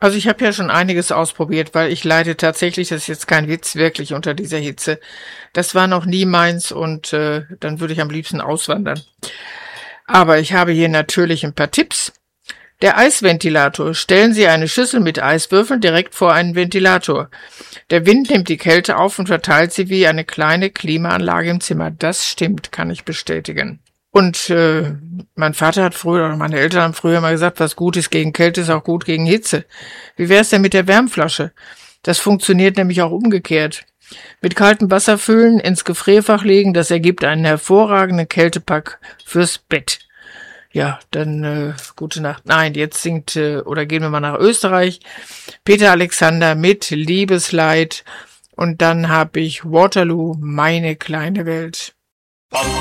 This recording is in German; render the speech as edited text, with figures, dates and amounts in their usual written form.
Also ich habe ja schon einiges ausprobiert, weil ich leide tatsächlich, das ist jetzt kein Witz, wirklich unter dieser Hitze. Das war noch nie meins und dann würde ich am liebsten auswandern. Aber ich habe hier natürlich ein paar Tipps. Der Eisventilator. Stellen Sie eine Schüssel mit Eiswürfeln direkt vor einen Ventilator. Der Wind nimmt die Kälte auf und verteilt sie wie eine kleine Klimaanlage im Zimmer. Das stimmt, kann ich bestätigen. Und mein Vater hat früher, oder meine Eltern haben früher mal gesagt, was gut ist gegen Kälte, ist auch gut gegen Hitze. Wie wär's denn mit der Wärmflasche? Das funktioniert nämlich auch umgekehrt. Mit kaltem Wasser füllen, ins Gefrierfach legen, das ergibt einen hervorragenden Kältepack fürs Bett. Ja, dann gute Nacht. Nein, jetzt singt, oder gehen wir mal nach Österreich. Peter Alexander mit Liebesleid. Und dann habe ich Waterloo, meine kleine Welt.